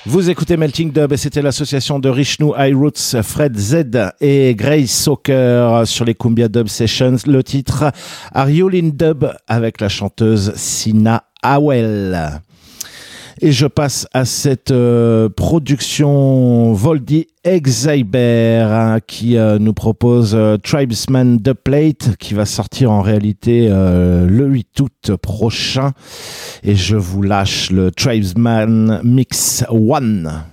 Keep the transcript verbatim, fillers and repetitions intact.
Vous écoutez Melting Dub et c'était l'association de Richnou, High Roots, Fred Z et Grace Soaker sur les Cumbia Dub Sessions. Le titre Are You in Dub avec la chanteuse Sina Howell. Et je passe à cette euh, production Voldy Exaiber hein, qui euh, nous propose euh, Tribesman Dubplate qui va sortir en réalité euh, le huit août prochain. Et je vous lâche le Tribesman Mix One.